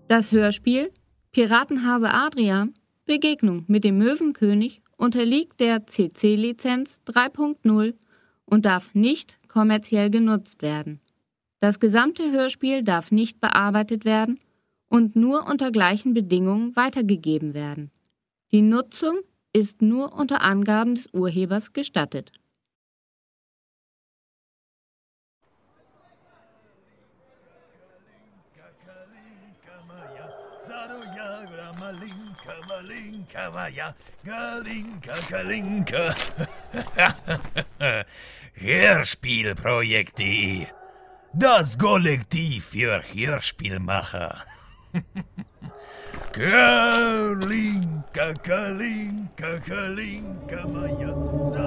Das Hörspiel Piratenhase Adrian – Begegnung mit dem Möwenkönig unterliegt der CC-Lizenz 3.0 und darf nicht kommerziell genutzt werden. Das gesamte Hörspiel darf nicht bearbeitet werden und nur unter gleichen Bedingungen weitergegeben werden. Die Nutzung ist nur unter Angaben des Urhebers gestattet. Hörspielprojekt.de, das Kollektiv für Hörspielmacher. Kalinka, Kalinka, Kalinka, Maja.